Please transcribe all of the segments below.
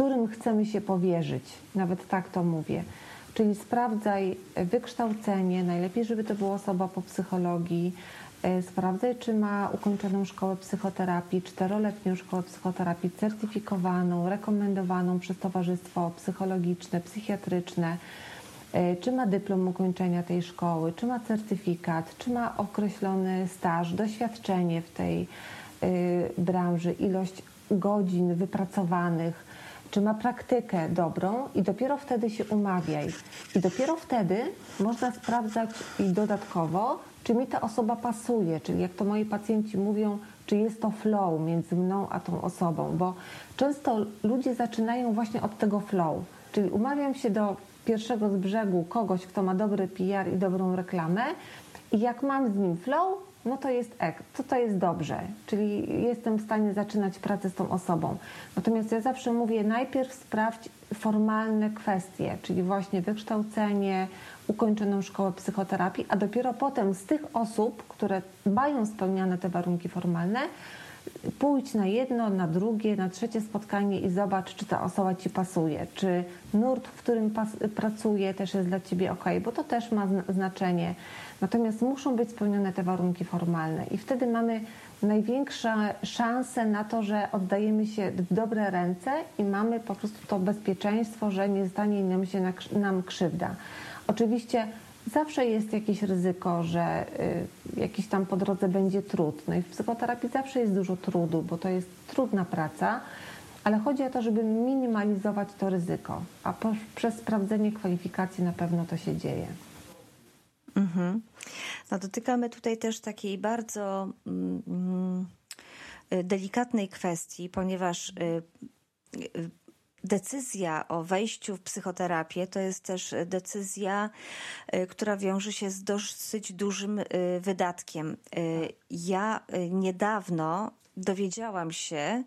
którym chcemy się powierzyć. Nawet tak to mówię. Czyli sprawdzaj wykształcenie, najlepiej, żeby to była osoba po psychologii. Sprawdzaj, czy ma ukończoną szkołę psychoterapii, 4-letnią szkołę psychoterapii, certyfikowaną, rekomendowaną przez towarzystwo psychologiczne, psychiatryczne, czy ma dyplom ukończenia tej szkoły, czy ma certyfikat, czy ma określony staż, doświadczenie w tej branży, ilość godzin wypracowanych, czy ma praktykę dobrą i dopiero wtedy się umawiaj. I dopiero wtedy można sprawdzać i dodatkowo, czy mi ta osoba pasuje, czyli jak to moi pacjenci mówią, czy jest to flow między mną a tą osobą, bo często ludzie zaczynają właśnie od tego flow, czyli umawiam się do pierwszego z brzegu kogoś, kto ma dobry PR i dobrą reklamę i jak mam z nim flow, no to jest dobrze, czyli jestem w stanie zaczynać pracę z tą osobą. Natomiast ja zawsze mówię, najpierw sprawdź formalne kwestie, czyli właśnie wykształcenie, ukończoną szkołę psychoterapii, a dopiero potem z tych osób, które mają spełniane te warunki formalne, pójdź na jedno, na drugie, na trzecie spotkanie i zobacz, czy ta osoba Ci pasuje, czy nurt, w którym pracuje, też jest dla Ciebie ok, bo to też ma znaczenie. Natomiast muszą być spełnione te warunki formalne i wtedy mamy największe szanse na to, że oddajemy się w dobre ręce i mamy po prostu to bezpieczeństwo, że nie stanie nam krzywda. Oczywiście zawsze jest jakieś ryzyko, że jakiś tam po drodze będzie trud. No i w psychoterapii zawsze jest dużo trudu, bo to jest trudna praca, ale chodzi o to, żeby minimalizować to ryzyko, a przez sprawdzenie kwalifikacji na pewno to się dzieje. No, dotykamy tutaj też takiej bardzo delikatnej kwestii, ponieważ decyzja o wejściu w psychoterapię to jest też decyzja, która wiąże się z dosyć dużym wydatkiem. Ja niedawno dowiedziałam się,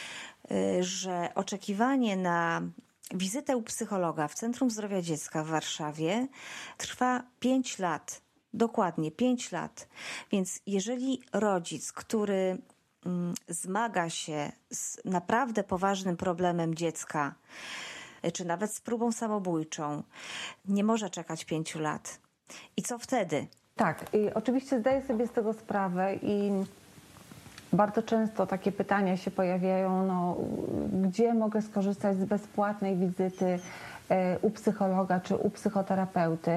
że oczekiwanie na wizytę u psychologa w Centrum Zdrowia Dziecka w Warszawie trwa 5 lat. Dokładnie 5 lat. Więc jeżeli rodzic, który zmaga się z naprawdę poważnym problemem dziecka, czy nawet z próbą samobójczą, nie może czekać 5 lat. I co wtedy? Tak, i oczywiście zdaję sobie z tego sprawę i bardzo często takie pytania się pojawiają, gdzie mogę skorzystać z bezpłatnej wizyty u psychologa czy u psychoterapeuty.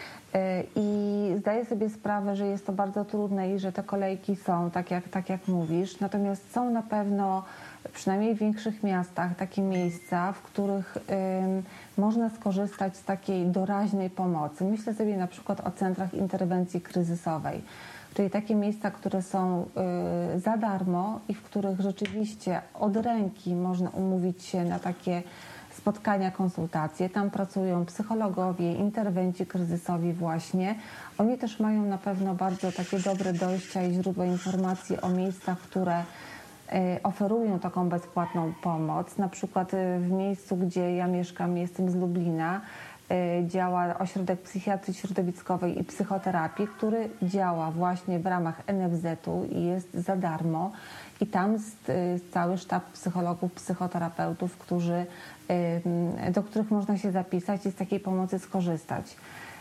I zdaję sobie sprawę, że jest to bardzo trudne i że te kolejki są, tak jak mówisz. Natomiast są na pewno, przynajmniej w większych miastach, takie miejsca, w których można skorzystać z takiej doraźnej pomocy. Myślę sobie na przykład o centrach interwencji kryzysowej, czyli takie miejsca, które są za darmo i w których rzeczywiście od ręki można umówić się na takie spotkania, konsultacje. Tam pracują psychologowie, interwenci kryzysowi właśnie. Oni też mają na pewno bardzo takie dobre dojścia i źródła informacji o miejscach, które oferują taką bezpłatną pomoc. Na przykład w miejscu, gdzie ja mieszkam, jestem z Lublina, działa ośrodek psychiatrii środowiskowej i psychoterapii, który działa właśnie w ramach NFZ-u i jest za darmo. I tam cały sztab psychologów, psychoterapeutów, do których można się zapisać i z takiej pomocy skorzystać.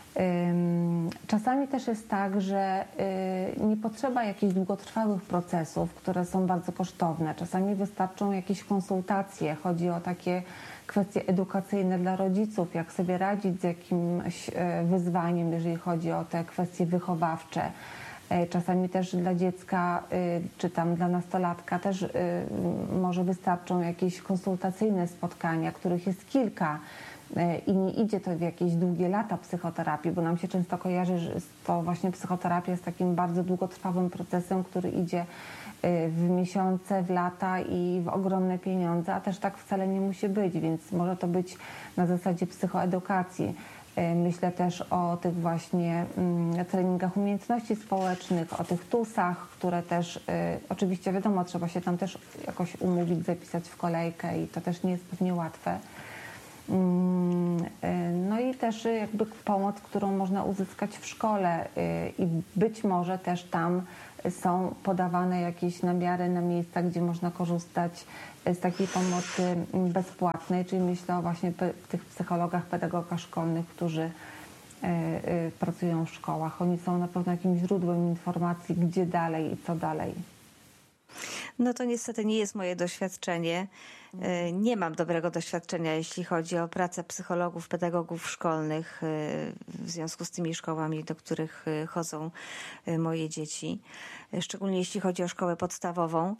Czasami też jest tak, że nie potrzeba jakichś długotrwałych procesów, które są bardzo kosztowne. Czasami wystarczą jakieś konsultacje. Chodzi o takie kwestie edukacyjne dla rodziców, jak sobie radzić z jakimś wyzwaniem, jeżeli chodzi o te kwestie wychowawcze. Czasami też dla dziecka, czy tam dla nastolatka też może wystarczą jakieś konsultacyjne spotkania, których jest kilka i nie idzie to w jakieś długie lata psychoterapii, bo nam się często kojarzy, że to właśnie psychoterapia jest takim bardzo długotrwałym procesem, który idzie w miesiące, w lata i w ogromne pieniądze, a też tak wcale nie musi być, więc może to być na zasadzie psychoedukacji. Myślę też o tych właśnie treningach umiejętności społecznych, o tych TUS-ach, które też oczywiście wiadomo, trzeba się tam też jakoś umówić, zapisać w kolejkę i to też nie jest pewnie łatwe. No i też jakby pomoc, którą można uzyskać w szkole i być może też tam są podawane jakieś namiary na miejsca, gdzie można korzystać z takiej pomocy bezpłatnej, czyli myślę o właśnie tych psychologach, pedagogach szkolnych, którzy pracują w szkołach. Oni są na pewno jakimś źródłem informacji, gdzie dalej i co dalej. No to niestety nie jest moje doświadczenie. Nie mam dobrego doświadczenia, jeśli chodzi o pracę psychologów, pedagogów szkolnych w związku z tymi szkołami, do których chodzą moje dzieci. Szczególnie jeśli chodzi o szkołę podstawową.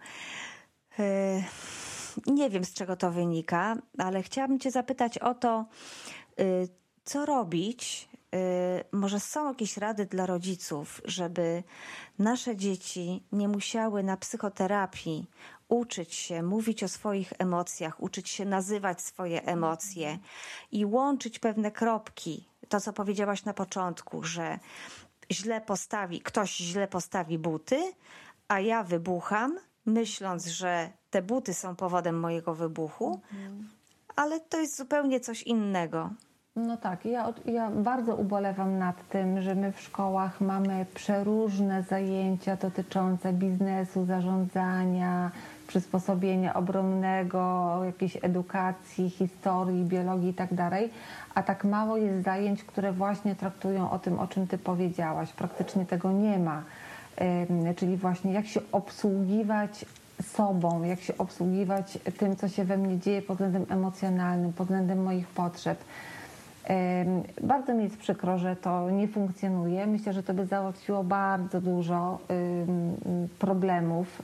Nie wiem, z czego to wynika, ale chciałabym Cię zapytać o to, co robić. Może są jakieś rady dla rodziców, żeby nasze dzieci nie musiały na psychoterapii uczyć się mówić o swoich emocjach, uczyć się nazywać swoje emocje i łączyć pewne kropki. To, co powiedziałaś na początku, że ktoś źle postawi buty, a ja wybucham, myśląc, że te buty są powodem mojego wybuchu, ale to jest zupełnie coś innego. No tak, ja bardzo ubolewam nad tym, że my w szkołach mamy przeróżne zajęcia dotyczące biznesu, zarządzania, przysposobienia obronnego, jakiejś edukacji, historii, biologii i tak dalej, a tak mało jest zajęć, które właśnie traktują o tym, o czym Ty powiedziałaś. Praktycznie tego nie ma, czyli właśnie jak się obsługiwać sobą, jak się obsługiwać tym, co się we mnie dzieje pod względem emocjonalnym, pod względem moich potrzeb. Bardzo mi jest przykro, że to nie funkcjonuje. Myślę, że to by załatwiło bardzo dużo problemów.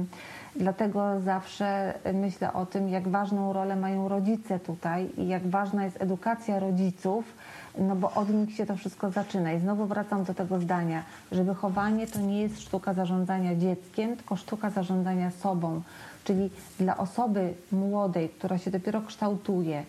Dlatego zawsze myślę o tym, jak ważną rolę mają rodzice tutaj i jak ważna jest edukacja rodziców, no bo od nich się to wszystko zaczyna. I znowu wracam do tego zdania, że wychowanie to nie jest sztuka zarządzania dzieckiem, tylko sztuka zarządzania sobą. Czyli dla osoby młodej, która się dopiero kształtuje,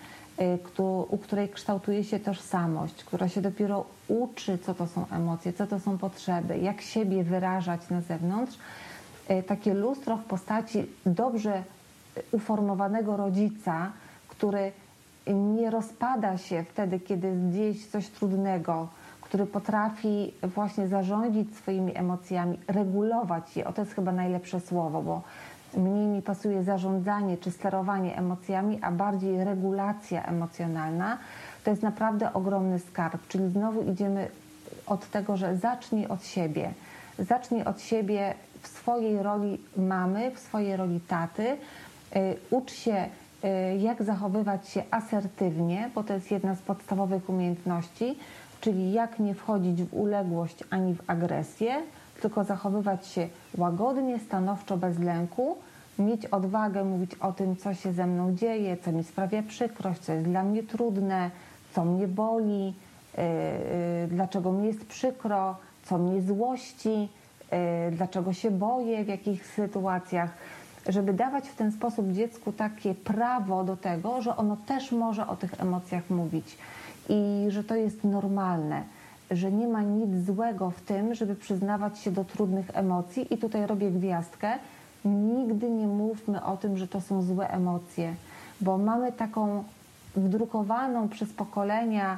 u której kształtuje się tożsamość, która się dopiero uczy, co to są emocje, co to są potrzeby, jak siebie wyrażać na zewnątrz, takie lustro w postaci dobrze uformowanego rodzica, który nie rozpada się wtedy, kiedy dzieje się coś trudnego, który potrafi właśnie zarządzić swoimi emocjami, regulować je. O, to jest chyba najlepsze słowo, bo mniej mi pasuje zarządzanie czy sterowanie emocjami, a bardziej regulacja emocjonalna. To jest naprawdę ogromny skarb. Czyli znowu idziemy od tego, że zacznij od siebie. Zacznij od siebie w swojej roli mamy, w swojej roli taty. Ucz się, jak zachowywać się asertywnie, bo to jest jedna z podstawowych umiejętności, czyli jak nie wchodzić w uległość ani w agresję, tylko zachowywać się łagodnie, stanowczo, bez lęku, mieć odwagę mówić o tym, co się ze mną dzieje, co mi sprawia przykrość, co jest dla mnie trudne, co mnie boli, dlaczego mi jest przykro, co mnie złości, dlaczego się boję w jakich sytuacjach, żeby dawać w ten sposób dziecku takie prawo do tego, że ono też może o tych emocjach mówić i że to jest normalne, że nie ma nic złego w tym, żeby przyznawać się do trudnych emocji. I tutaj robię gwiazdkę. Nigdy nie mówmy o tym, że to są złe emocje, bo mamy taką wdrukowaną przez pokolenia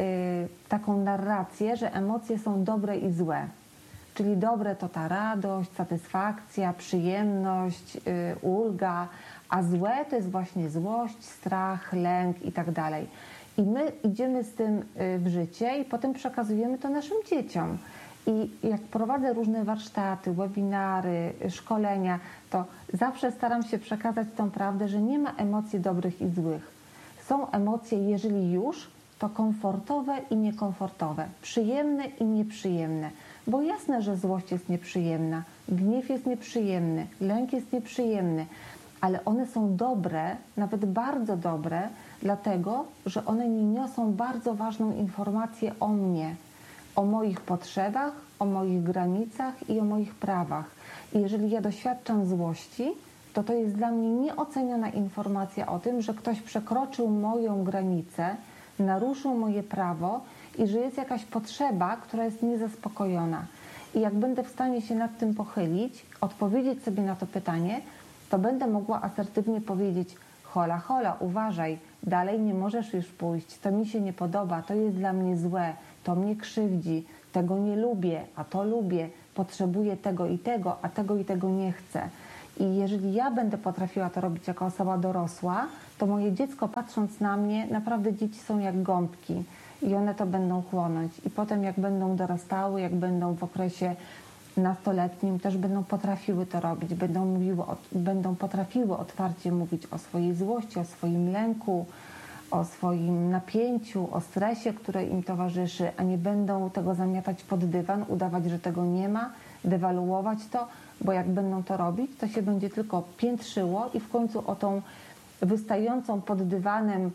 taką narrację, że emocje są dobre i złe. Czyli dobre to ta radość, satysfakcja, przyjemność, ulga, a złe to jest właśnie złość, strach, lęk i tak dalej. I my idziemy z tym w życie i potem przekazujemy to naszym dzieciom. I jak prowadzę różne warsztaty, webinary, szkolenia, to zawsze staram się przekazać tą prawdę, że nie ma emocji dobrych i złych. Są emocje, jeżeli już, to komfortowe i niekomfortowe, przyjemne i nieprzyjemne. Bo jasne, że złość jest nieprzyjemna, gniew jest nieprzyjemny, lęk jest nieprzyjemny, ale one są dobre, nawet bardzo dobre, dlatego, że one mi niosą bardzo ważną informację o mnie, o moich potrzebach, o moich granicach i o moich prawach. I jeżeli ja doświadczam złości, to to jest dla mnie nieoceniona informacja o tym, że ktoś przekroczył moją granicę, naruszył moje prawo i że jest jakaś potrzeba, która jest niezaspokojona. I jak będę w stanie się nad tym pochylić, odpowiedzieć sobie na to pytanie, to będę mogła asertywnie powiedzieć: hola, hola, uważaj, dalej nie możesz już pójść, to mi się nie podoba, to jest dla mnie złe, to mnie krzywdzi, tego nie lubię, a to lubię, potrzebuję tego i tego nie chcę. I jeżeli ja będę potrafiła to robić jako osoba dorosła, to moje dziecko, patrząc na mnie, naprawdę dzieci są jak gąbki i one to będą chłonąć. I potem jak będą dorastały, jak będą w okresie nastoletnim, też będą potrafiły to robić, będą potrafiły otwarcie mówić o swojej złości, o swoim lęku, o swoim napięciu, o stresie, który im towarzyszy, a nie będą tego zamiatać pod dywan, udawać, że tego nie ma, dewaluować to, bo jak będą to robić, to się będzie tylko piętrzyło i w końcu o tą wystającą pod dywanem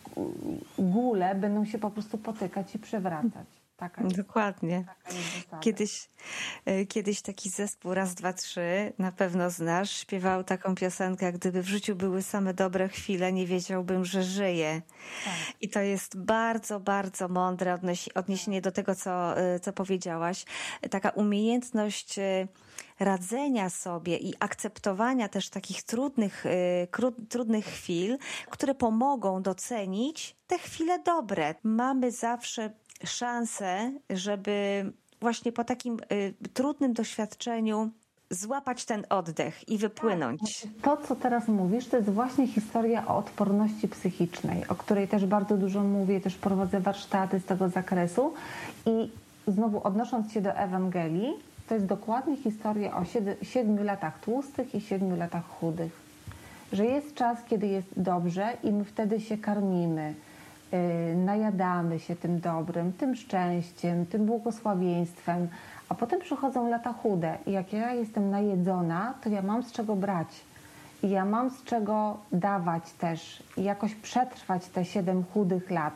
gulę będą się po prostu potykać i przewracać. Dokładnie. Taka jest zasada. Kiedyś taki zespół Raz, Dwa, Trzy, na pewno znasz, śpiewał taką piosenkę: gdyby w życiu były same dobre chwile, nie wiedziałbym, że żyję. Tak. I to jest bardzo, bardzo mądre odniesienie do tego, co powiedziałaś. Taka umiejętność radzenia sobie i akceptowania też takich trudnych chwil, które pomogą docenić te chwile dobre. Mamy zawsze szansę, żeby właśnie po takim trudnym doświadczeniu złapać ten oddech i wypłynąć. To, co teraz mówisz, to jest właśnie historia o odporności psychicznej, o której też bardzo dużo mówię, też prowadzę warsztaty z tego zakresu. I znowu odnosząc się do Ewangelii, to jest dokładnie historia o 7 latach tłustych i 7 latach chudych. Że jest czas, kiedy jest dobrze i my wtedy się karmimy, najadamy się tym dobrym, tym szczęściem, tym błogosławieństwem, a potem przychodzą lata chude i jak ja jestem najedzona, to ja mam z czego brać i ja mam z czego dawać też i jakoś przetrwać te 7 chudych lat.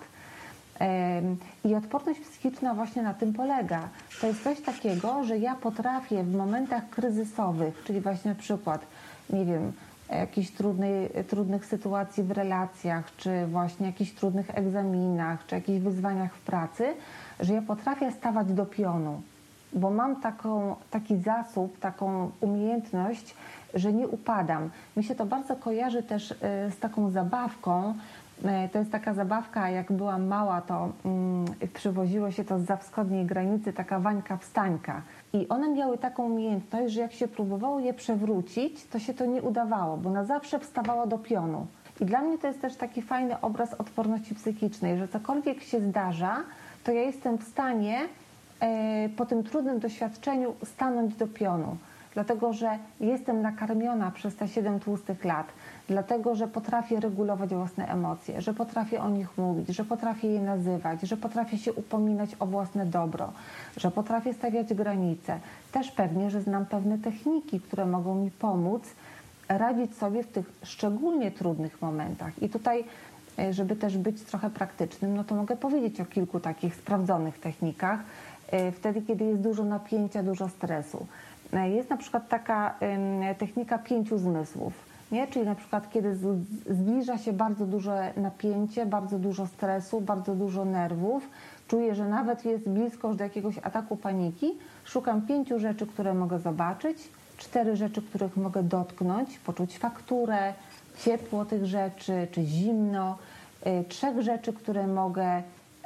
I odporność psychiczna właśnie na tym polega. To jest coś takiego, że ja potrafię w momentach kryzysowych, czyli właśnie na przykład, nie wiem, jakichś trudnych sytuacji w relacjach, czy właśnie jakichś trudnych egzaminach, czy jakichś wyzwaniach w pracy, że ja potrafię stawać do pionu, bo mam taki zasób, taką umiejętność, że nie upadam. Mi się to bardzo kojarzy też z taką zabawką. To jest taka zabawka, jak byłam mała, to przywoziło się to zza wschodniej granicy, taka Wańka Wstańka. I one miały taką umiejętność, że jak się próbowało je przewrócić, to się to nie udawało, bo na zawsze wstawało do pionu. I dla mnie to jest też taki fajny obraz odporności psychicznej, że cokolwiek się zdarza, to ja jestem w stanie po tym trudnym doświadczeniu stanąć do pionu. Dlatego, że jestem nakarmiona przez te 7 tłustych lat, dlatego, że potrafię regulować własne emocje, że potrafię o nich mówić, że potrafię je nazywać, że potrafię się upominać o własne dobro, że potrafię stawiać granice. Też pewnie, że znam pewne techniki, które mogą mi pomóc radzić sobie w tych szczególnie trudnych momentach. I tutaj, żeby też być trochę praktycznym, no to mogę powiedzieć o kilku takich sprawdzonych technikach, wtedy, kiedy jest dużo napięcia, dużo stresu. Jest na przykład taka technika 5 zmysłów, nie? Czyli na przykład kiedy zbliża się bardzo duże napięcie, bardzo dużo stresu, bardzo dużo nerwów, czuję, że nawet jest blisko już do jakiegoś ataku paniki, szukam 5 rzeczy, które mogę zobaczyć, 4 rzeczy, których mogę dotknąć, poczuć fakturę, ciepło tych rzeczy, czy zimno, 3 rzeczy, które mogę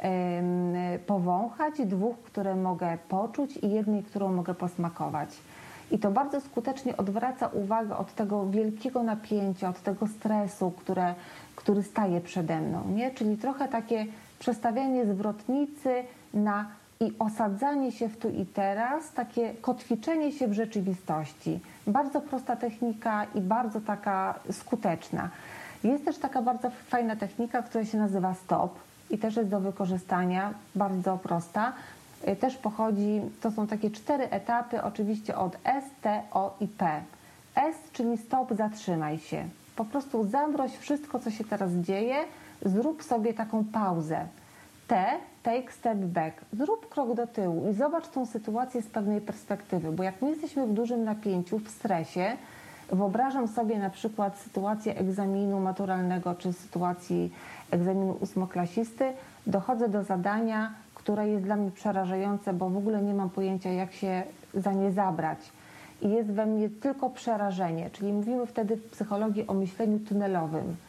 powąchać, 2, które mogę poczuć i 1, którą mogę posmakować. I to bardzo skutecznie odwraca uwagę od tego wielkiego napięcia, od tego stresu, który staje przede mną, nie? Czyli trochę takie przestawianie zwrotnicy i osadzanie się w tu i teraz, takie kotwiczenie się w rzeczywistości. Bardzo prosta technika i bardzo taka skuteczna. Jest też taka bardzo fajna technika, która się nazywa stop i też jest do wykorzystania, bardzo prosta. Też pochodzi, to są takie 4 etapy, oczywiście od S, T, O i P. S, czyli stop, zatrzymaj się. Po prostu zamroź wszystko, co się teraz dzieje, zrób sobie taką pauzę. T, take step back. Zrób krok do tyłu i zobacz tą sytuację z pewnej perspektywy, bo jak my jesteśmy w dużym napięciu, w stresie, wyobrażam sobie na przykład sytuację egzaminu maturalnego czy sytuacji egzaminu 8-klasisty, dochodzę do zadania, które jest dla mnie przerażające, bo w ogóle nie mam pojęcia, jak się za nie zabrać. I jest we mnie tylko przerażenie, czyli mówimy wtedy w psychologii o myśleniu tunelowym.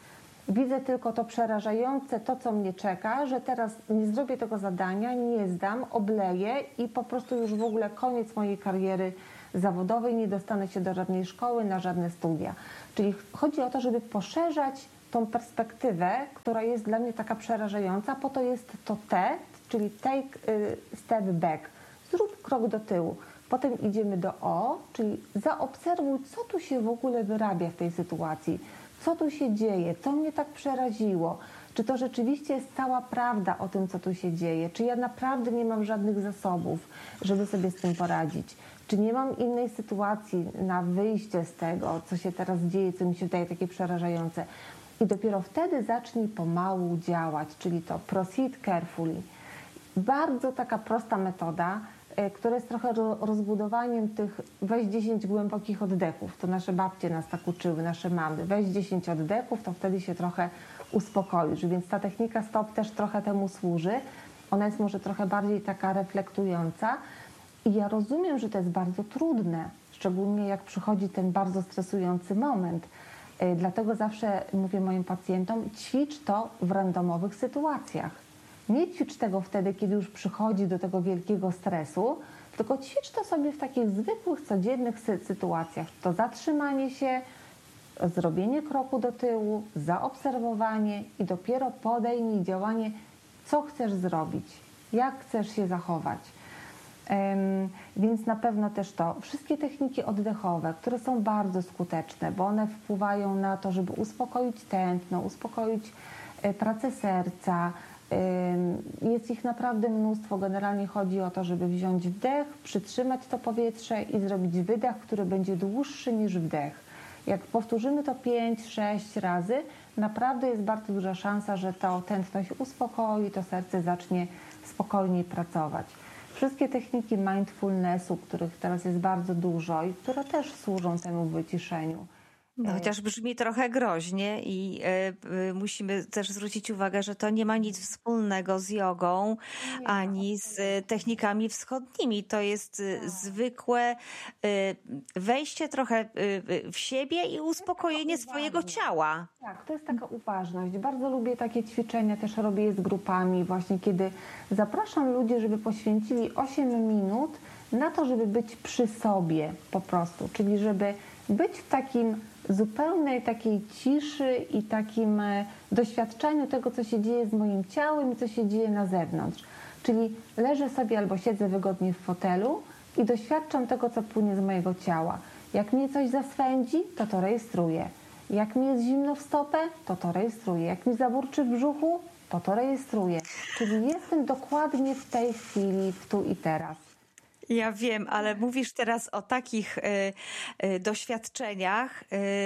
widzę tylko to przerażające, to co mnie czeka, że teraz nie zrobię tego zadania, nie zdam, obleję i po prostu już w ogóle koniec mojej kariery zawodowej, nie dostanę się do żadnej szkoły, na żadne studia. Czyli chodzi o to, żeby poszerzać tą perspektywę, która jest dla mnie taka przerażająca, po to jest to T, czyli take step back. Zrób krok do tyłu. Potem idziemy do O, czyli zaobserwuj, co tu się w ogóle wyrabia w tej sytuacji, co tu się dzieje, co mnie tak przeraziło, czy to rzeczywiście jest cała prawda o tym, co tu się dzieje, czy ja naprawdę nie mam żadnych zasobów, żeby sobie z tym poradzić, czy nie mam innej sytuacji na wyjście z tego, co się teraz dzieje, co mi się wydaje takie przerażające. I dopiero wtedy zacznij pomału działać, czyli to proceed carefully. Bardzo taka prosta metoda, która jest trochę rozbudowaniem tych weź 10 głębokich oddechów. To nasze babcie nas tak uczyły, nasze mamy. Weź 10 oddechów, to wtedy się trochę uspokoisz. Więc ta technika stop też trochę temu służy. Ona jest może trochę bardziej taka reflektująca. I ja rozumiem, że to jest bardzo trudne, szczególnie jak przychodzi ten bardzo stresujący moment. Dlatego zawsze mówię moim pacjentom, ćwicz to w randomowych sytuacjach. Nie ćwicz tego wtedy, kiedy już przychodzi do tego wielkiego stresu, tylko ćwicz to sobie w takich zwykłych, codziennych sytuacjach. To zatrzymanie się, zrobienie kroku do tyłu, zaobserwowanie i dopiero podejmij działanie, co chcesz zrobić, jak chcesz się zachować. Więc na pewno też to. Wszystkie techniki oddechowe, które są bardzo skuteczne, bo one wpływają na to, żeby uspokoić tętno, uspokoić pracę serca. Jest ich naprawdę mnóstwo. Generalnie chodzi o to, żeby wziąć wdech, przytrzymać to powietrze i zrobić wydech, który będzie dłuższy niż wdech. Jak powtórzymy to 5-6 razy, naprawdę jest bardzo duża szansa, że to tętno się uspokoi, to serce zacznie spokojniej pracować. Wszystkie techniki mindfulnessu, których teraz jest bardzo dużo i które też służą temu wyciszeniu. No, chociaż brzmi trochę groźnie i musimy też zwrócić uwagę, że to nie ma nic wspólnego z jogą ani z technikami wschodnimi. To jest zwykłe wejście trochę w siebie i uspokojenie swojego ciała. Tak, to jest taka uważność. Bardzo lubię takie ćwiczenia, też robię je z grupami, właśnie kiedy zapraszam ludzi, żeby poświęcili 8 minut na to, żeby być przy sobie po prostu, czyli żeby być w takim zupełnej takiej ciszy i takim doświadczeniu tego, co się dzieje z moim ciałem i co się dzieje na zewnątrz. Czyli leżę sobie albo siedzę wygodnie w fotelu i doświadczam tego, co płynie z mojego ciała. Jak mnie coś zaswędzi, to rejestruję. Jak mi jest zimno w stopę, to rejestruję. Jak mi zaburczy w brzuchu, to rejestruję. Czyli jestem dokładnie w tej chwili, w tu i teraz. Ja wiem, ale mówisz teraz o takich doświadczeniach,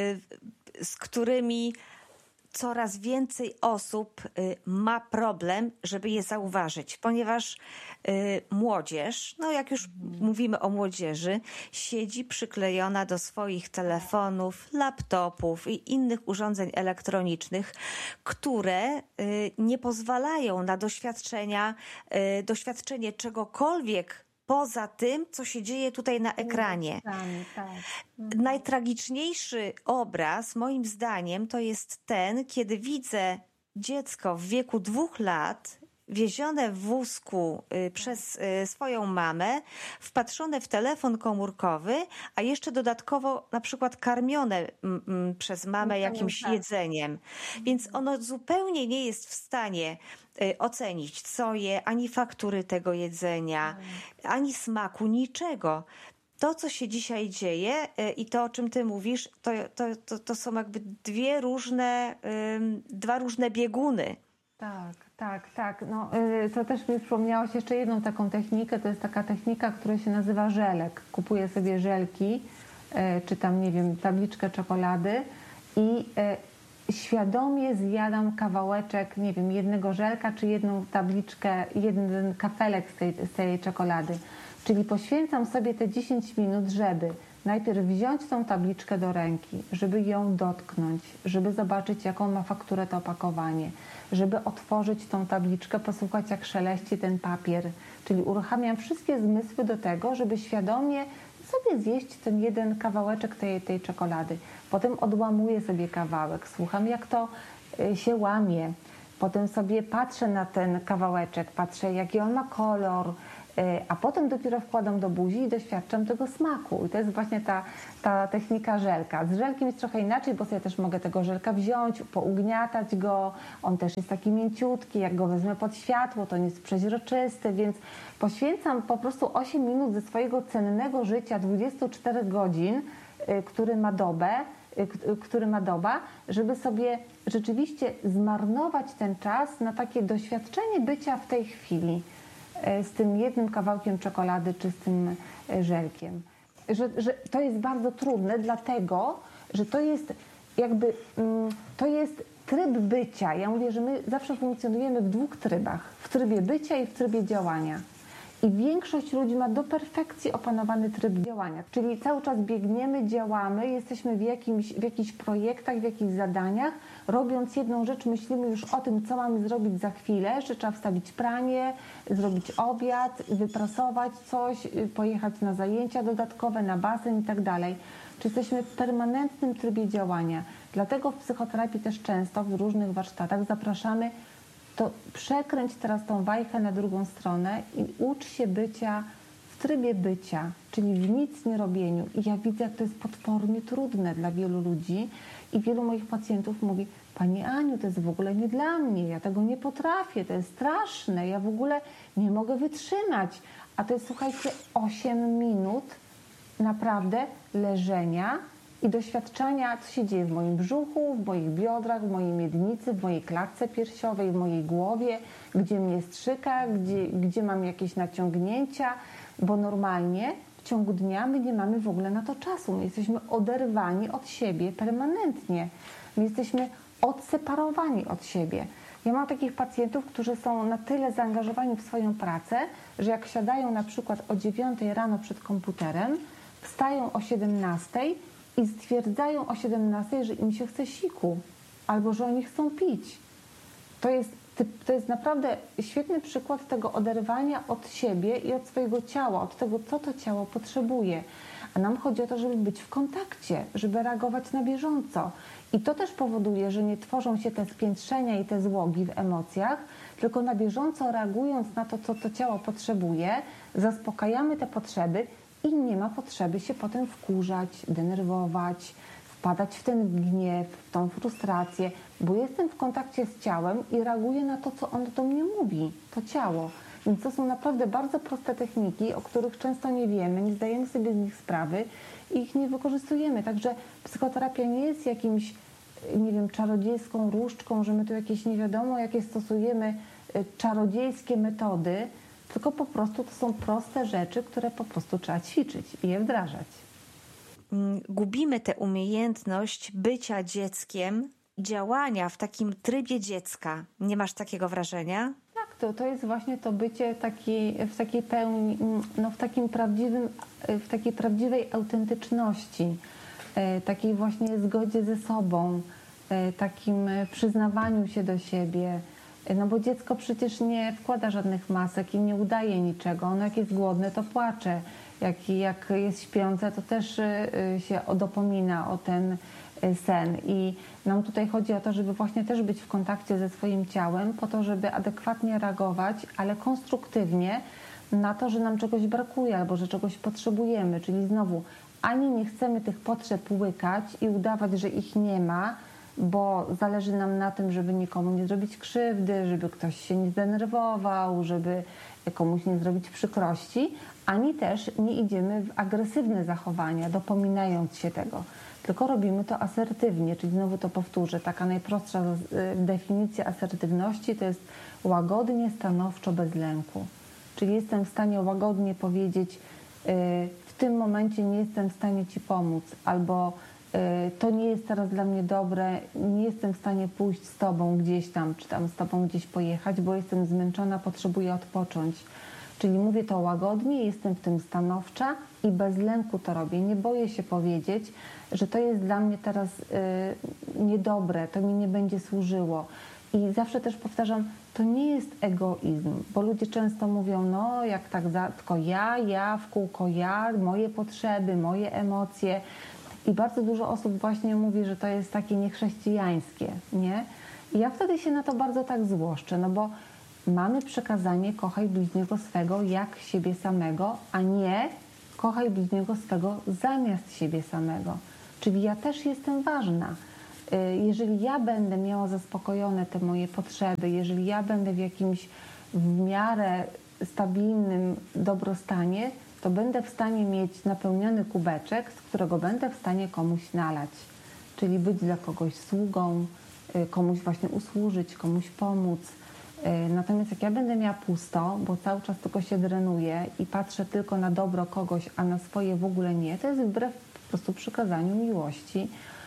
z którymi coraz więcej osób ma problem, żeby je zauważyć, ponieważ młodzież, no jak już mówimy o młodzieży, siedzi przyklejona do swoich telefonów, laptopów i innych urządzeń elektronicznych, które nie pozwalają na doświadczenie czegokolwiek poza tym, co się dzieje tutaj na ekranie. Tak. Najtragiczniejszy obraz, moim zdaniem, to jest ten, kiedy widzę dziecko w wieku 2 lat wiezione w wózku przez swoją mamę, wpatrzone w telefon komórkowy, a jeszcze dodatkowo na przykład karmione przez mamę jakimś jedzeniem. Więc ono zupełnie nie jest w stanie ocenić, co je, ani faktury tego jedzenia, ani smaku, niczego. To, co się dzisiaj dzieje i to, o czym ty mówisz, to są jakby dwa różne bieguny. Tak. No, to też mi przypomniałaś jeszcze jedną taką technikę. To jest taka technika, która się nazywa żelek. Kupuję sobie żelki, czy tam, nie wiem, tabliczkę czekolady i świadomie zjadam kawałeczek, nie wiem, jednego żelka, czy jedną tabliczkę, jeden kafelek z tej czekolady. Czyli poświęcam sobie te 10 minut, żeby najpierw wziąć tą tabliczkę do ręki, żeby ją dotknąć, żeby zobaczyć, jaką ma fakturę to opakowanie, żeby otworzyć tą tabliczkę, posłuchać, jak szeleści ten papier. Czyli uruchamiam wszystkie zmysły do tego, żeby świadomie sobie zjeść ten jeden kawałeczek tej czekolady. Potem odłamuję sobie kawałek, słucham, jak to się łamie. Potem sobie patrzę na ten kawałeczek, patrzę jaki on ma kolor, a potem dopiero wkładam do buzi i doświadczam tego smaku. I to jest właśnie ta technika żelka. Z żelkiem jest trochę inaczej, bo sobie też mogę tego żelka wziąć, pougniatać go. On też jest taki mięciutki, jak go wezmę pod światło, to nie jest przeźroczysty, więc poświęcam po prostu 8 minut ze swojego cennego życia, 24 godzin, który ma doba, żeby sobie rzeczywiście zmarnować ten czas na takie doświadczenie bycia w tej chwili z tym jednym kawałkiem czekolady czy z tym żelkiem. Że to jest bardzo trudne, dlatego, że to jest jakby, to jest tryb bycia. Ja mówię, że my zawsze funkcjonujemy w 2 trybach. W trybie bycia i w trybie działania. I większość ludzi ma do perfekcji opanowany tryb działania. Czyli cały czas biegniemy, działamy, jesteśmy w jakichś projektach, w jakichś zadaniach. Robiąc jedną rzecz, myślimy już o tym, co mamy zrobić za chwilę, że trzeba wstawić pranie, zrobić obiad, wyprasować coś, pojechać na zajęcia dodatkowe, na basen i tak dalej. Czy jesteśmy w permanentnym trybie działania. Dlatego w psychoterapii też często w różnych warsztatach zapraszamy, to przekręć teraz tą wajchę na drugą stronę i ucz się bycia w trybie bycia, czyli w nic nie robieniu. I ja widzę, jak to jest potwornie trudne dla wielu ludzi i wielu moich pacjentów mówi: Pani Aniu, to jest w ogóle nie dla mnie, ja tego nie potrafię, to jest straszne, ja w ogóle nie mogę wytrzymać. A to jest, słuchajcie, 8 minut naprawdę leżenia i doświadczania, co się dzieje w moim brzuchu, w moich biodrach, w mojej miednicy, w mojej klatce piersiowej, w mojej głowie, gdzie mnie strzyka, gdzie mam jakieś naciągnięcia, bo normalnie w ciągu dnia my nie mamy w ogóle na to czasu. My jesteśmy oderwani od siebie permanentnie. My jesteśmy odseparowani od siebie. Ja mam takich pacjentów, którzy są na tyle zaangażowani w swoją pracę, że jak siadają na przykład o 9 rano przed komputerem, wstają o 17 i stwierdzają o 17, że im się chce siku, albo że oni chcą pić. To jest naprawdę świetny przykład tego oderwania od siebie i od swojego ciała, od tego, co to ciało potrzebuje. A nam chodzi o to, żeby być w kontakcie, żeby reagować na bieżąco. I to też powoduje, że nie tworzą się te spiętrzenia i te złogi w emocjach, tylko na bieżąco reagując na to, co to ciało potrzebuje, zaspokajamy te potrzeby i nie ma potrzeby się potem wkurzać, denerwować, wpadać w ten gniew, w tą frustrację, bo jestem w kontakcie z ciałem i reaguję na to, co ono do mnie mówi, to ciało. Więc to są naprawdę bardzo proste techniki, o których często nie wiemy, nie zdajemy sobie z nich sprawy i ich nie wykorzystujemy. Także psychoterapia nie jest jakimś, nie wiem, czarodziejską różdżką, że my tu jakieś nie wiadomo, jakie stosujemy czarodziejskie metody, tylko po prostu to są proste rzeczy, które po prostu trzeba ćwiczyć i je wdrażać. Gubimy tę umiejętność bycia dzieckiem, działania w takim trybie dziecka. Nie masz takiego wrażenia? Tak, to jest właśnie to bycie w takiej pełni, no w takiej prawdziwej autentyczności, takiej właśnie zgodzie ze sobą, takim przyznawaniu się do siebie. No bo dziecko przecież nie wkłada żadnych masek i nie udaje niczego. Ono jak jest głodne, to płacze. Jak jest śpiące, to też się dopomina o ten sen. I nam tutaj chodzi o to, żeby właśnie też być w kontakcie ze swoim ciałem, po to, żeby adekwatnie reagować, ale konstruktywnie na to, że nam czegoś brakuje albo że czegoś potrzebujemy. Czyli znowu, ani nie chcemy tych potrzeb łykać i udawać, że ich nie ma, bo zależy nam na tym, żeby nikomu nie zrobić krzywdy, żeby ktoś się nie zdenerwował, żeby komuś nie zrobić przykrości, ani też nie idziemy w agresywne zachowania, dopominając się tego, tylko robimy to asertywnie, czyli znowu to powtórzę, taka najprostsza definicja asertywności to jest łagodnie, stanowczo, bez lęku. Czyli jestem w stanie łagodnie powiedzieć, w tym momencie nie jestem w stanie Ci pomóc, albo to nie jest teraz dla mnie dobre, nie jestem w stanie pójść z Tobą gdzieś tam, czy tam z Tobą gdzieś pojechać, bo jestem zmęczona, potrzebuję odpocząć. Czyli mówię to łagodnie, jestem w tym stanowcza i bez lęku to robię. Nie boję się powiedzieć, że to jest dla mnie teraz niedobre, to mi nie będzie służyło. I zawsze też powtarzam, to nie jest egoizm, bo ludzie często mówią, no jak tak, tylko ja, w kółko ja, moje potrzeby, moje emocje. I bardzo dużo osób właśnie mówi, że to jest takie niechrześcijańskie, nie? I ja wtedy się na to bardzo tak złoszczę, no bo mamy przekazanie kochaj bliźniego swego jak siebie samego, a nie kochaj bliźniego swego zamiast siebie samego. Czyli ja też jestem ważna. Jeżeli ja będę miała zaspokojone te moje potrzeby, jeżeli ja będę w jakimś w miarę stabilnym dobrostanie, to będę w stanie mieć napełniony kubeczek, z którego będę w stanie komuś nalać. Czyli być dla kogoś sługą, komuś właśnie usłużyć, komuś pomóc. Natomiast jak ja będę miała pusto, bo cały czas tylko się drenuję i patrzę tylko na dobro kogoś, a na swoje w ogóle nie, to jest wbrew po prostu przykazaniu miłości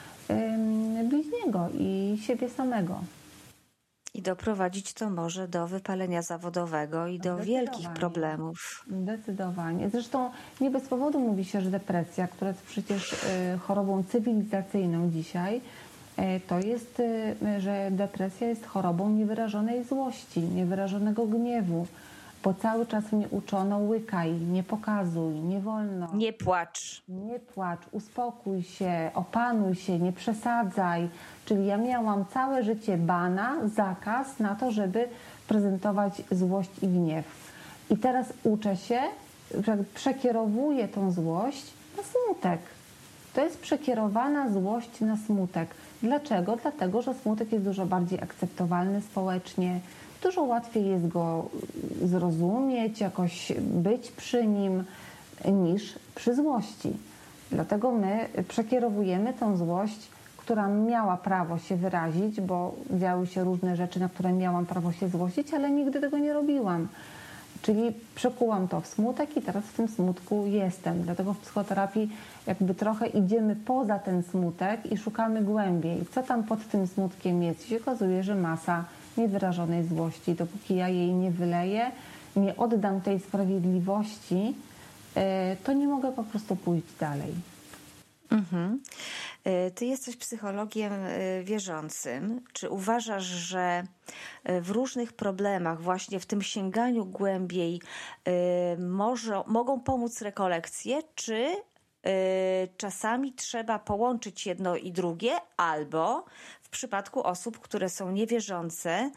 bliźniego i siebie samego. I doprowadzić to może do wypalenia zawodowego i do wielkich Zdecydowanie. problemów. Zdecydowanie. Zresztą nie bez powodu mówi się, że depresja, która jest przecież chorobą cywilizacyjną dzisiaj, to jest, że depresja jest chorobą niewyrażonej złości, niewyrażonego gniewu, bo cały czas mnie uczono łykaj, nie pokazuj, nie wolno. Nie płacz. Nie płacz, uspokój się, opanuj się, nie przesadzaj. Czyli ja miałam całe życie bana, zakaz na to, żeby prezentować złość i gniew. I teraz uczę się, że przekierowuję tą złość na smutek. To jest przekierowana złość na smutek. Dlaczego? Dlatego, że smutek jest dużo bardziej akceptowalny społecznie. Dużo łatwiej jest go zrozumieć, jakoś być przy nim, niż przy złości. Dlatego my przekierowujemy tą złość, która miała prawo się wyrazić, bo działy się różne rzeczy, na które miałam prawo się złościć, ale nigdy tego nie robiłam. Czyli przekułam to w smutek i teraz w tym smutku jestem. Dlatego w psychoterapii jakby trochę idziemy poza ten smutek i szukamy głębiej. Co tam pod tym smutkiem jest? I się okazuje, że masa niewyrażonej złości. Dopóki ja jej nie wyleję, nie oddam tej sprawiedliwości, to nie mogę po prostu pójść dalej. Mhm. Ty jesteś psychologiem wierzącym. Czy uważasz, że w różnych problemach, właśnie w tym sięganiu głębiej, mogą pomóc rekolekcje, czy czasami trzeba połączyć jedno i drugie, albo w przypadku osób, które są niewierzące,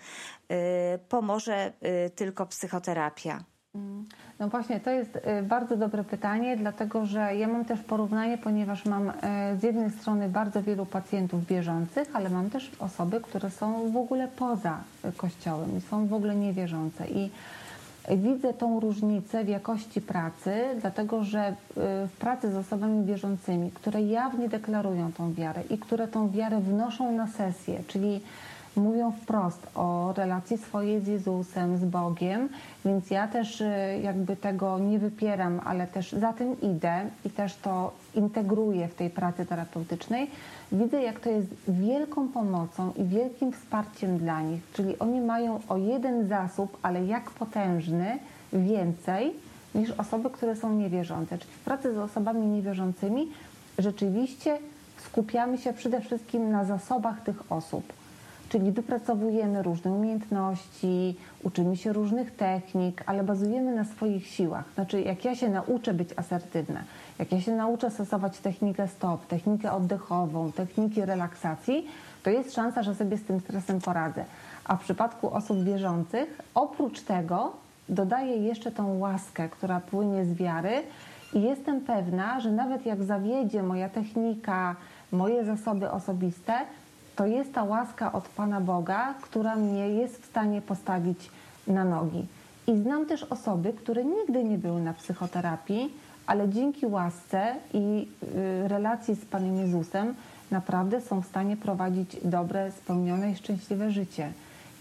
pomoże tylko psychoterapia? No właśnie, to jest bardzo dobre pytanie, dlatego że ja mam też porównanie, ponieważ mam z jednej strony bardzo wielu pacjentów wierzących, ale mam też osoby, które są w ogóle poza Kościołem i są w ogóle niewierzące. I widzę tą różnicę w jakości pracy, dlatego że w pracy z osobami wierzącymi, które jawnie deklarują tą wiarę i które tą wiarę wnoszą na sesję, czyli mówią wprost o relacji swojej z Jezusem, z Bogiem, więc ja też jakby tego nie wypieram, ale też za tym idę i też to integruję w tej pracy terapeutycznej. Widzę, jak to jest wielką pomocą i wielkim wsparciem dla nich, czyli oni mają o jeden zasób, ale jak potężny, więcej niż osoby, które są niewierzące. Czyli w pracy z osobami niewierzącymi rzeczywiście skupiamy się przede wszystkim na zasobach tych osób. Czyli wypracowujemy różne umiejętności, uczymy się różnych technik, ale bazujemy na swoich siłach. Znaczy, jak ja się nauczę być asertywna, jak ja się nauczę stosować technikę stop, technikę oddechową, techniki relaksacji, to jest szansa, że sobie z tym stresem poradzę. A w przypadku osób wierzących, oprócz tego dodaję jeszcze tą łaskę, która płynie z wiary i jestem pewna, że nawet jak zawiedzie moja technika, moje zasoby osobiste, to jest ta łaska od Pana Boga, która mnie jest w stanie postawić na nogi. I znam też osoby, które nigdy nie były na psychoterapii, ale dzięki łasce i relacji z Panem Jezusem naprawdę są w stanie prowadzić dobre, spełnione i szczęśliwe życie.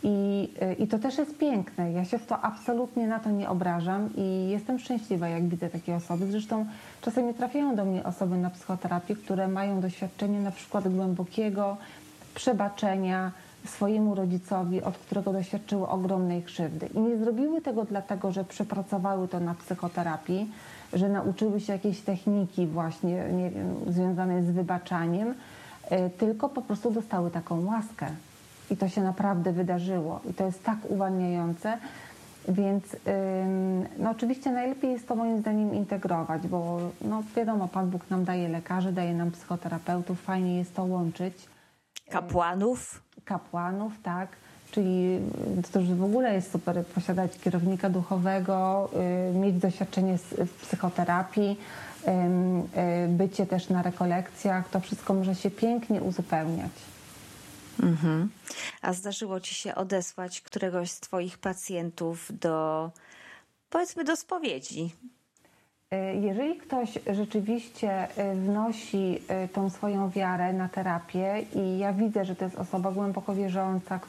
I to też jest piękne. Ja się w to absolutnie na to nie obrażam i jestem szczęśliwa, jak widzę takie osoby. Zresztą czasami trafiają do mnie osoby na psychoterapię, które mają doświadczenie na przykład głębokiego przebaczenia swojemu rodzicowi, od którego doświadczyły ogromnej krzywdy. I nie zrobiły tego dlatego, że przepracowały to na psychoterapii, że nauczyły się jakiejś techniki właśnie, nie wiem, związanej z wybaczaniem, tylko po prostu dostały taką łaskę. I to się naprawdę wydarzyło. I to jest tak uwalniające. Więc no oczywiście najlepiej jest to moim zdaniem integrować, bo no wiadomo, Pan Bóg nam daje lekarzy, daje nam psychoterapeutów, fajnie jest to łączyć. Kapłanów, tak. Czyli to już w ogóle jest super posiadać kierownika duchowego, mieć doświadczenie w psychoterapii, bycie też na rekolekcjach. To wszystko może się pięknie uzupełniać. Mhm. A zdarzyło ci się odesłać któregoś z twoich pacjentów powiedzmy do spowiedzi? Jeżeli ktoś rzeczywiście wnosi tą swoją wiarę na terapię i ja widzę, że to jest osoba głęboko wierząca,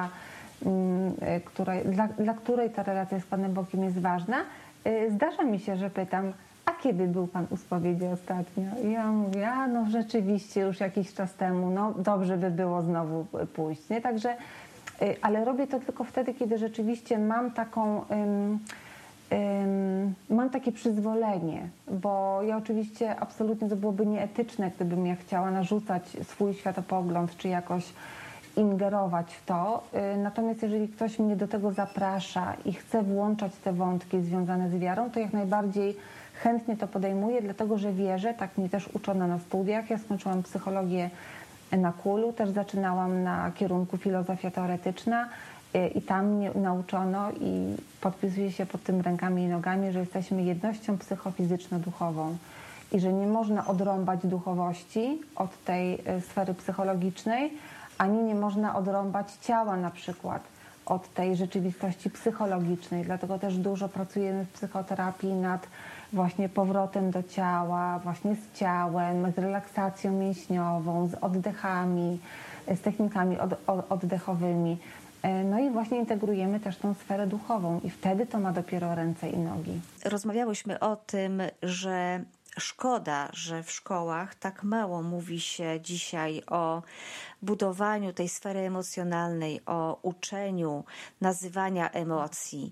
dla której ta relacja z Panem Bogiem jest ważna, zdarza mi się, że pytam, a kiedy był Pan u spowiedzi ostatnio? I ja mówię, no rzeczywiście już jakiś czas temu, no dobrze by było znowu pójść, nie? Także, ale robię to tylko wtedy, kiedy rzeczywiście mam mam takie przyzwolenie, bo ja oczywiście absolutnie to byłoby nieetyczne, gdybym ja chciała narzucać swój światopogląd, czy jakoś ingerować w to. Natomiast jeżeli ktoś mnie do tego zaprasza i chce włączać te wątki związane z wiarą, to jak najbardziej chętnie to podejmuję, dlatego że wierzę, tak mnie też uczono na studiach. Ja skończyłam psychologię na KUL-u, też zaczynałam na kierunku filozofia teoretyczna i tam mnie nauczono i podpisuję się pod tym rękami i nogami, że jesteśmy jednością psychofizyczno-duchową i że nie można odrąbać duchowości od tej sfery psychologicznej, ani nie można odrąbać ciała na przykład od tej rzeczywistości psychologicznej. Dlatego też dużo pracujemy w psychoterapii nad właśnie powrotem do ciała, właśnie z ciałem, z relaksacją mięśniową, z oddechami, z technikami oddechowymi. No i właśnie integrujemy też tą sferę duchową i wtedy to ma dopiero ręce i nogi. Rozmawiałyśmy o tym, że szkoda, że w szkołach tak mało mówi się dzisiaj o budowaniu tej sfery emocjonalnej, o uczeniu nazywania emocji.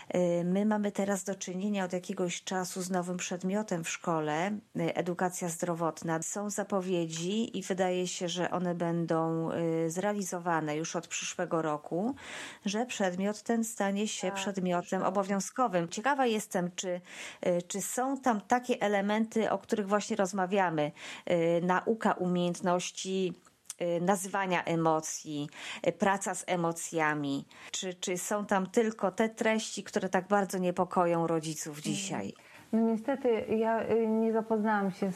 My mamy teraz do czynienia od jakiegoś czasu z nowym przedmiotem w szkole, edukacja zdrowotna. Są zapowiedzi i wydaje się, że one będą zrealizowane już od przyszłego roku, że przedmiot ten stanie się przedmiotem obowiązkowym. Ciekawa jestem, czy są tam takie elementy, o których właśnie rozmawiamy, nauka umiejętności nazywania emocji, praca z emocjami. Czy są tam tylko te treści, które tak bardzo niepokoją rodziców dzisiaj? No niestety ja nie zapoznałam się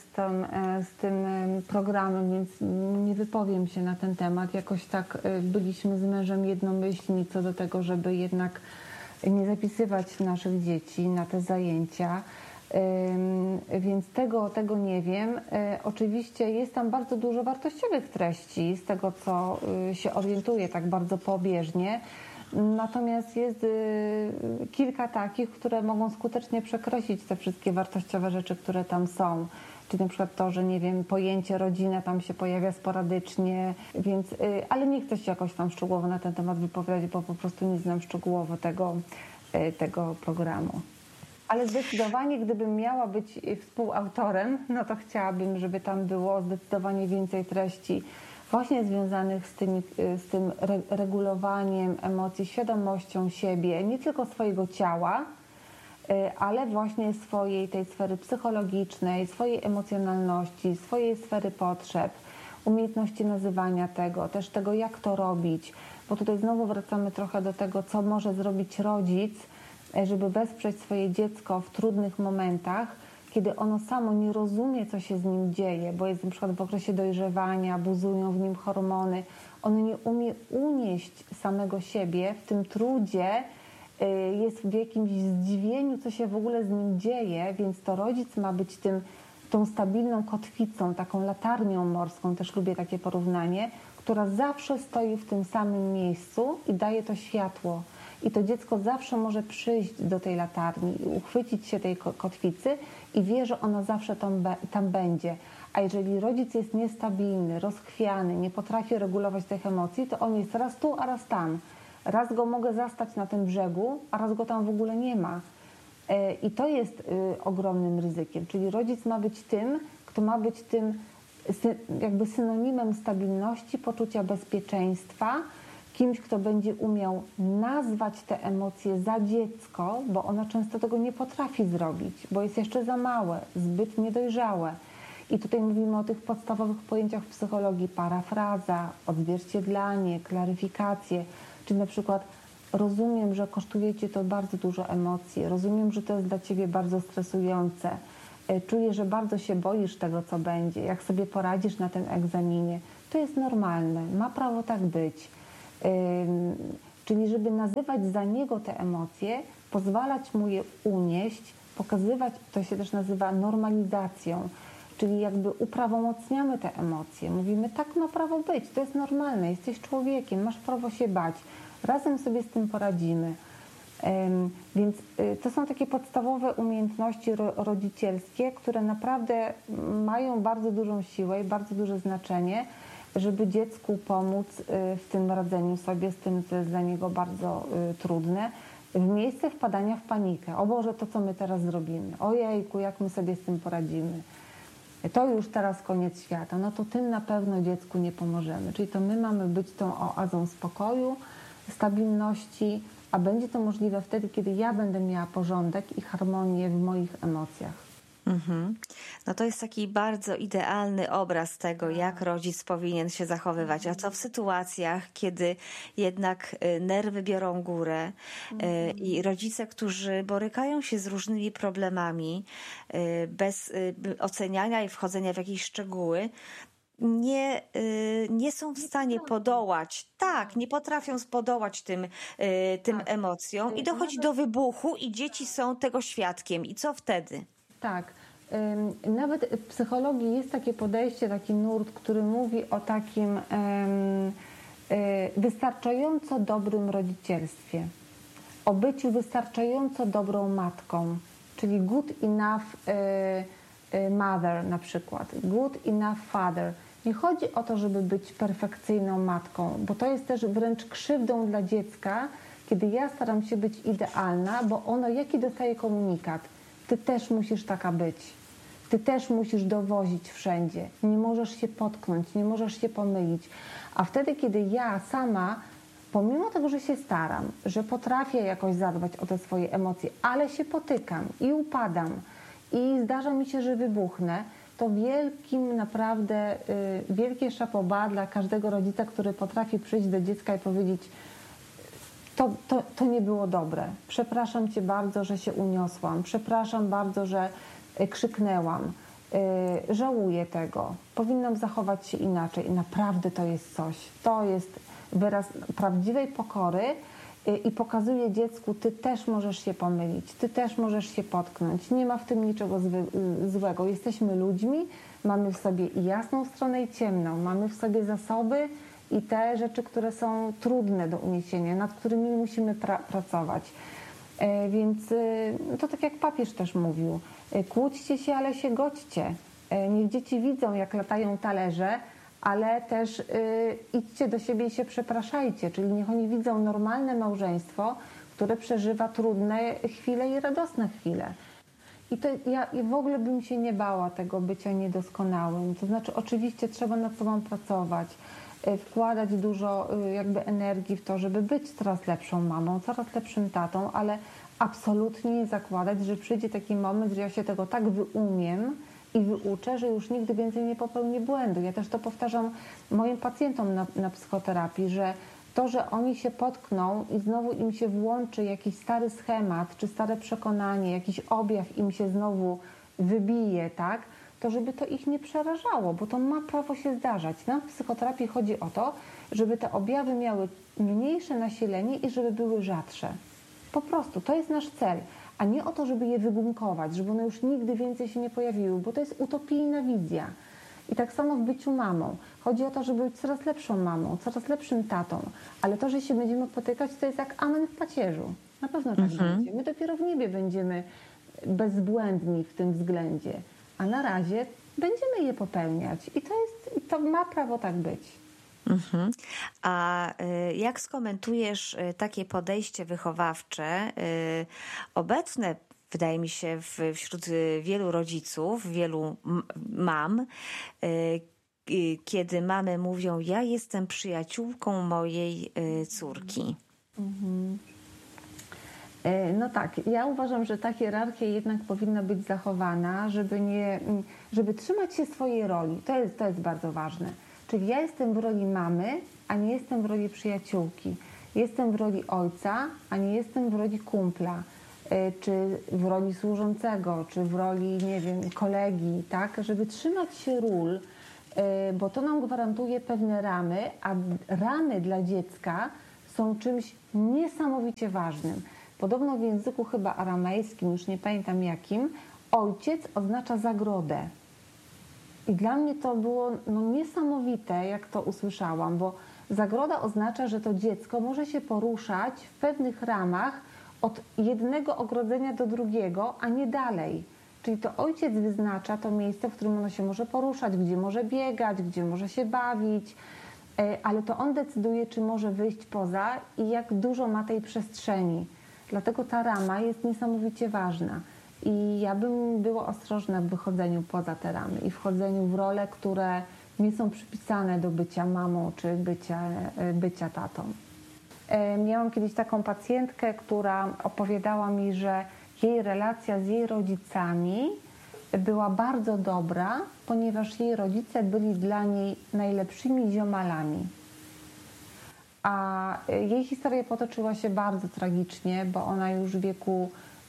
z tym programem, więc nie wypowiem się na ten temat. Jakoś tak byliśmy z mężem jednomyślni co do tego, żeby jednak nie zapisywać naszych dzieci na te zajęcia. Więc tego nie wiem. Oczywiście jest tam bardzo dużo wartościowych treści, z tego co się orientuję tak bardzo pobieżnie. Natomiast jest kilka takich, które mogą skutecznie przekreślić te wszystkie wartościowe rzeczy, które tam są. Czyli na przykład to, że nie wiem, pojęcie rodzina tam się pojawia sporadycznie, więc, ale nie chcę się jakoś tam szczegółowo na ten temat wypowiadać, bo po prostu nie znam szczegółowo tego programu. Ale zdecydowanie, gdybym miała być współautorem, no to chciałabym, żeby tam było zdecydowanie więcej treści właśnie związanych z tym regulowaniem emocji, świadomością siebie, nie tylko swojego ciała, ale właśnie swojej tej sfery psychologicznej, swojej emocjonalności, swojej sfery potrzeb, umiejętności nazywania tego, też tego, jak to robić, bo tutaj znowu wracamy trochę do tego, co może zrobić rodzic, żeby wesprzeć swoje dziecko w trudnych momentach, kiedy ono samo nie rozumie, co się z nim dzieje, bo jest na przykład w okresie dojrzewania, buzują w nim hormony. On nie umie unieść samego siebie w tym trudzie, jest w jakimś zdziwieniu, co się w ogóle z nim dzieje, więc to rodzic ma być tą stabilną kotwicą, taką latarnią morską, też lubię takie porównanie, która zawsze stoi w tym samym miejscu i daje to światło. I to dziecko zawsze może przyjść do tej latarni i uchwycić się tej kotwicy i wie, że ona zawsze tam będzie. A jeżeli rodzic jest niestabilny, rozchwiany, nie potrafi regulować tych emocji, to on jest raz tu, a raz tam. Raz go mogę zastać na tym brzegu, a raz go tam w ogóle nie ma. I to jest ogromnym ryzykiem. Czyli rodzic ma być tym, kto ma być tym jakby synonimem stabilności, poczucia bezpieczeństwa, kimś, kto będzie umiał nazwać te emocje za dziecko, bo ono często tego nie potrafi zrobić, bo jest jeszcze za małe, zbyt niedojrzałe. I tutaj mówimy o tych podstawowych pojęciach w psychologii: parafraza, odzwierciedlanie, klaryfikacje, czyli na przykład rozumiem, że kosztuje Cię to bardzo dużo emocji, rozumiem, że to jest dla Ciebie bardzo stresujące, czuję, że bardzo się boisz tego, co będzie, jak sobie poradzisz na tym egzaminie. To jest normalne, ma prawo tak być. Czyli żeby nazywać za niego te emocje, pozwalać mu je unieść, pokazywać, to się też nazywa normalizacją, czyli jakby uprawomocniamy te emocje. Mówimy, tak ma prawo być, to jest normalne, jesteś człowiekiem, masz prawo się bać, razem sobie z tym poradzimy. Więc to są takie podstawowe umiejętności rodzicielskie, które naprawdę mają bardzo dużą siłę i bardzo duże znaczenie, żeby dziecku pomóc w tym radzeniu sobie z tym, co jest dla niego bardzo trudne, w miejsce wpadania w panikę. O Boże, to co my teraz zrobimy? Ojejku, jak my sobie z tym poradzimy? To już teraz koniec świata. No to tym na pewno dziecku nie pomożemy. Czyli to my mamy być tą oazą spokoju, stabilności, a będzie to możliwe wtedy, kiedy ja będę miała porządek i harmonię w moich emocjach. No to jest taki bardzo idealny obraz tego, jak rodzic powinien się zachowywać. A co w sytuacjach, kiedy jednak nerwy biorą górę i rodzice, którzy borykają się z różnymi problemami, bez oceniania i wchodzenia w jakieś szczegóły, nie są w stanie podołać, nie potrafią podołać tym emocjom i dochodzi do wybuchu i dzieci są tego świadkiem. I co wtedy? Tak. Nawet w psychologii jest takie podejście, taki nurt, który mówi o takim wystarczająco dobrym rodzicielstwie, o byciu wystarczająco dobrą matką, czyli good enough mother na przykład, good enough father. Nie chodzi o to, żeby być perfekcyjną matką, bo to jest też wręcz krzywdą dla dziecka, kiedy ja staram się być idealna, bo ono jaki dostaje komunikat? Ty też musisz taka być. Ty też musisz dowozić wszędzie. Nie możesz się potknąć, nie możesz się pomylić. A wtedy, kiedy ja sama, pomimo tego, że się staram, że potrafię jakoś zadbać o te swoje emocje, ale się potykam i upadam i zdarza mi się, że wybuchnę, to naprawdę wielkie chapeau bas dla każdego rodzica, który potrafi przyjść do dziecka i powiedzieć: to nie było dobre. Przepraszam Cię bardzo, że się uniosłam. Przepraszam bardzo, że krzyknęłam. Żałuję tego. Powinnam zachować się inaczej. I naprawdę to jest coś. To jest wyraz prawdziwej pokory i pokazuje dziecku: ty też możesz się pomylić, ty też możesz się potknąć. Nie ma w tym niczego złego. Jesteśmy ludźmi, mamy w sobie i jasną stronę, i ciemną. Mamy w sobie zasoby i te rzeczy, które są trudne do uniesienia, nad którymi musimy pracować. Więc to tak jak papież też mówił: kłóćcie się, ale się godźcie. Niech dzieci widzą, jak latają talerze, ale też idźcie do siebie i się przepraszajcie. Czyli niech oni widzą normalne małżeństwo, które przeżywa trudne chwile i radosne chwile. I to ja w ogóle bym się nie bała tego bycia niedoskonałym. To znaczy oczywiście trzeba nad sobą pracować, wkładać dużo jakby energii w to, żeby być coraz lepszą mamą, coraz lepszym tatą, ale absolutnie nie zakładać, że przyjdzie taki moment, że ja się tego tak wyumiem i wyuczę, że już nigdy więcej nie popełnię błędu. Ja też to powtarzam moim pacjentom na psychoterapii, że to, że oni się potkną i znowu im się włączy jakiś stary schemat, czy stare przekonanie, jakiś objaw im się znowu wybije, tak, to żeby to ich nie przerażało, bo to ma prawo się zdarzać. Nam w psychoterapii chodzi o to, żeby te objawy miały mniejsze nasilenie i żeby były rzadsze. Po prostu, to jest nasz cel, a nie o to, żeby je wygumkować, żeby one już nigdy więcej się nie pojawiły, bo to jest utopijna wizja. I tak samo w byciu mamą. Chodzi o to, żeby być coraz lepszą mamą, coraz lepszym tatą, ale to, że się będziemy potykać, to jest jak amen w pacierzu. Na pewno tak będzie. My dopiero w niebie będziemy bezbłędni w tym względzie, a na razie będziemy je popełniać i to ma prawo tak być. A jak skomentujesz takie podejście wychowawcze obecne, wydaje mi się, wśród wielu rodziców, wielu mam, kiedy mamy mówią: ja jestem przyjaciółką mojej córki? No tak, ja uważam, że ta hierarchia jednak powinna być zachowana, żeby trzymać się swojej roli. To jest bardzo ważne. Czyli ja jestem w roli mamy, a nie jestem w roli przyjaciółki. Jestem w roli ojca, a nie jestem w roli kumpla, czy w roli służącego, czy w roli, nie wiem, kolegi, tak? Żeby trzymać się ról, bo to nam gwarantuje pewne ramy, a ramy dla dziecka są czymś niesamowicie ważnym. Podobno w języku chyba aramejskim, już nie pamiętam jakim, ojciec oznacza zagrodę. I dla mnie to było niesamowite, jak to usłyszałam, bo zagroda oznacza, że to dziecko może się poruszać w pewnych ramach od jednego ogrodzenia do drugiego, a nie dalej. Czyli to ojciec wyznacza to miejsce, w którym ono się może poruszać, gdzie może biegać, gdzie może się bawić, ale to on decyduje, czy może wyjść poza i jak dużo ma tej przestrzeni. Dlatego ta rama jest niesamowicie ważna. I ja bym była ostrożna w wychodzeniu poza te ramy i wchodzeniu w role, które nie są przypisane do bycia mamą czy bycia tatą. Miałam kiedyś taką pacjentkę, która opowiadała mi, że jej relacja z jej rodzicami była bardzo dobra, ponieważ jej rodzice byli dla niej najlepszymi ziomalami. A jej historia potoczyła się bardzo tragicznie, bo ona już w wieku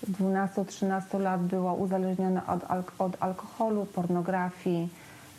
12-13 lat była uzależniona od alkoholu, pornografii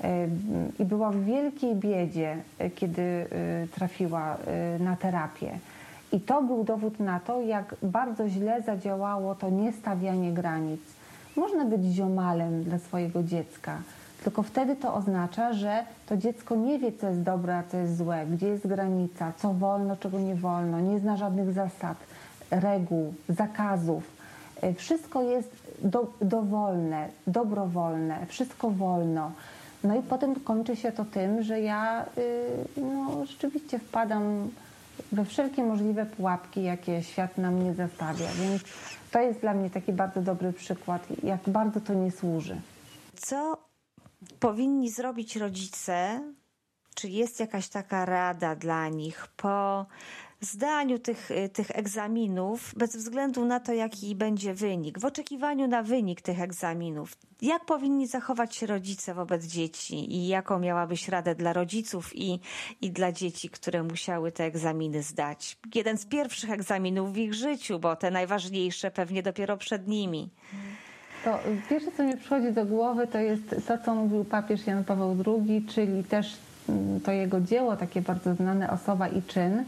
i była w wielkiej biedzie, kiedy trafiła na terapię. I to był dowód na to, jak bardzo źle zadziałało to niestawianie granic. Można być ziomalem dla swojego dziecka, tylko wtedy to oznacza, że to dziecko nie wie, co jest dobre, a co jest złe, gdzie jest granica, co wolno, czego nie wolno, nie zna żadnych zasad, reguł, zakazów. Wszystko jest dowolne, dobrowolne, wszystko wolno. No i potem kończy się to tym, że ja rzeczywiście wpadam we wszelkie możliwe pułapki, jakie świat nam nie zastawia. Więc to jest dla mnie taki bardzo dobry przykład, jak bardzo to nie służy. Co powinni zrobić rodzice? Czy jest jakaś taka rada dla nich po zdaniu tych egzaminów, bez względu na to, jaki będzie wynik, w oczekiwaniu na wynik tych egzaminów? Jak powinni zachować się rodzice wobec dzieci i jaką miałabyś radę dla rodziców i dla dzieci, które musiały te egzaminy zdać? Jeden z pierwszych egzaminów w ich życiu, bo te najważniejsze pewnie dopiero przed nimi. To pierwsze, co mi przychodzi do głowy, to jest to, co mówił papież Jan Paweł II, czyli też to jego dzieło, takie bardzo znane, Osoba i czyn,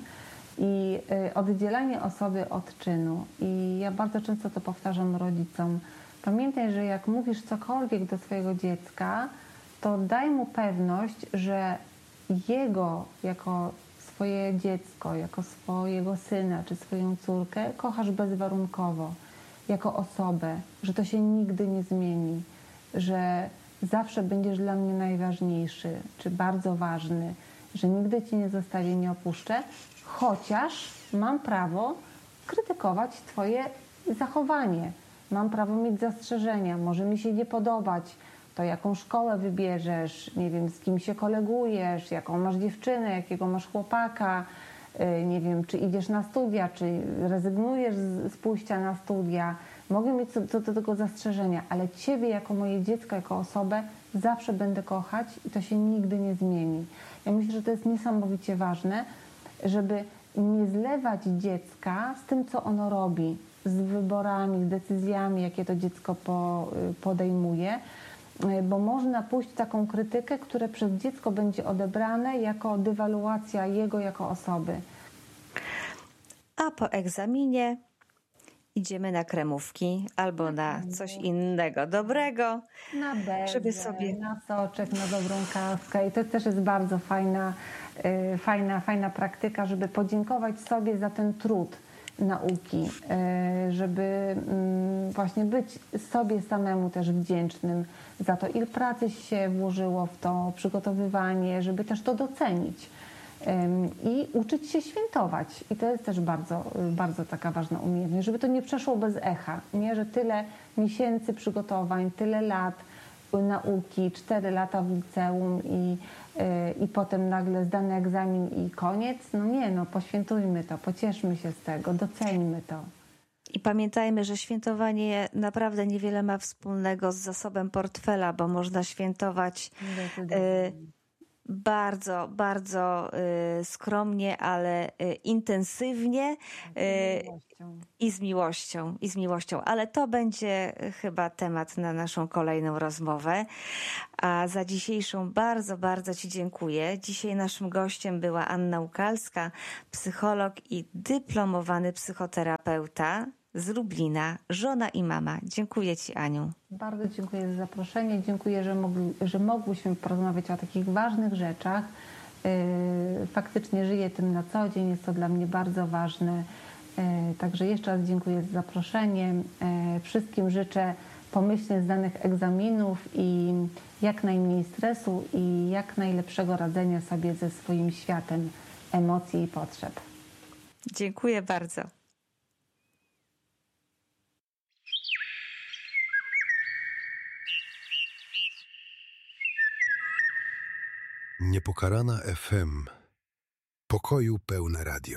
i oddzielanie osoby od czynu. I ja bardzo często to powtarzam rodzicom. Pamiętaj, że jak mówisz cokolwiek do swojego dziecka, to daj mu pewność, że jego jako swoje dziecko, jako swojego syna czy swoją córkę kochasz bezwarunkowo, jako osobę, że to się nigdy nie zmieni, że zawsze będziesz dla mnie najważniejszy czy bardzo ważny, że nigdy Cię nie zostawię, nie opuszczę, chociaż mam prawo krytykować Twoje zachowanie. Mam prawo mieć zastrzeżenia, może mi się nie podobać to, jaką szkołę wybierzesz, nie wiem, z kim się kolegujesz, jaką masz dziewczynę, jakiego masz chłopaka, nie wiem, czy idziesz na studia, czy rezygnujesz z pójścia na studia. Mogę mieć co do tego zastrzeżenia, ale Ciebie jako moje dziecko, jako osobę zawsze będę kochać i to się nigdy nie zmieni. Ja myślę, że to jest niesamowicie ważne, żeby nie zlewać dziecka z tym, co ono robi, z wyborami, z decyzjami, jakie to dziecko podejmuje, bo można pójść w taką krytykę, która przez dziecko będzie odebrane jako dewaluacja jego jako osoby. A po egzaminie idziemy na kremówki albo na coś innego dobrego, Na bezę, żeby sobie... na soczek, na dobrą kawkę. I to też jest bardzo fajna praktyka, żeby podziękować sobie za ten trud nauki, żeby właśnie być sobie samemu też wdzięcznym za to, ile pracy się włożyło w to przygotowywanie, żeby też to docenić i uczyć się świętować. I to jest też bardzo taka ważna umiejętność, żeby to nie przeszło bez echa, nie? Że tyle miesięcy przygotowań, tyle lat nauki, 4 lata w liceum i potem nagle zdany egzamin i koniec. No nie, poświętujmy to, pocieszmy się z tego, doceńmy to. I pamiętajmy, że świętowanie naprawdę niewiele ma wspólnego z zasobem portfela, bo można świętować bardzo, bardzo skromnie, ale intensywnie i z miłością. Ale to będzie chyba temat na naszą kolejną rozmowę. A za dzisiejszą bardzo, bardzo Ci dziękuję. Dzisiaj naszym gościem była Anna Ukalska, psycholog i dyplomowany psychoterapeuta z Lublina, żona i mama. Dziękuję Ci, Aniu. Bardzo dziękuję za zaproszenie. Dziękuję, że mogłyśmy porozmawiać o takich ważnych rzeczach. Faktycznie żyję tym na co dzień. Jest to dla mnie bardzo ważne. Także jeszcze raz dziękuję za zaproszenie. Wszystkim życzę pomyślnie zdanych egzaminów i jak najmniej stresu i jak najlepszego radzenia sobie ze swoim światem emocji i potrzeb. Dziękuję bardzo. Niepokalana FM. Pokoju pełne radio.